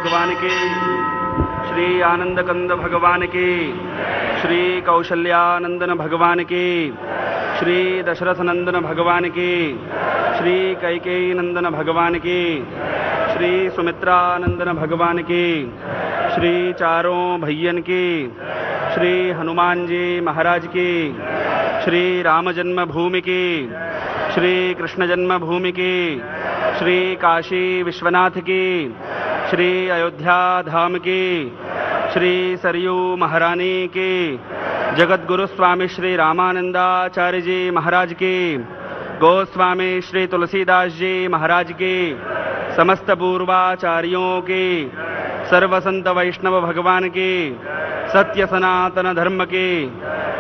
भगवान की, श्री आनंद कंद भगवान की, श्री कौशल्यानंदन भगवान की, श्री दशरथ नंदन भगवान की, श्री कैकेयी नंदन भगवान की, श्री सुमित्रानंदन भगवान की, श्री चारों भैयन की, श्री हनुमान जी महाराज की, श्री राम जन्मभूमि की, श्री कृष्ण जन्मभूमि की, श्री काशी विश्वनाथ की, श्री अयोध्या धाम की, श्री सरयू महारानी की, जगत गुरु स्वामी श्री रामानंदाचार्य जी महाराज की, गोस्वामी श्री तुलसीदास जी महाराज की, समस्त पूर्वाचार्यों की, सर्व संत वैष्णव भगवान की, सत्य सनातन धर्म की,